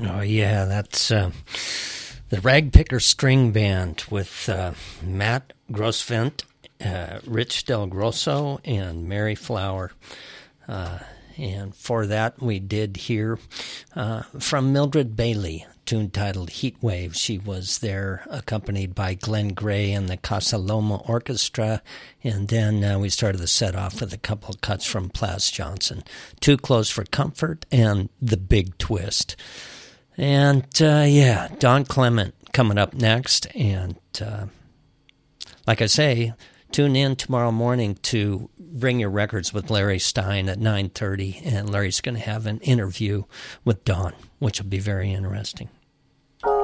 Oh, yeah, that's the Ragpicker String Band with Matt Grosvendt, Rich Del Grosso, and Mary Flower. And for that, we did hear from Mildred Bailey, a tune titled Heat Wave. She was there accompanied by Glenn Gray and the Casa Loma Orchestra. And then we started the set off with a couple of cuts from Plas Johnson. Too Close for Comfort and The Big Twist. And, Don Clement coming up next. And like I say, tune in tomorrow morning to Bring Your Records with Larry Stein at 9:30. And Larry's going to have an interview with Don, which will be very interesting.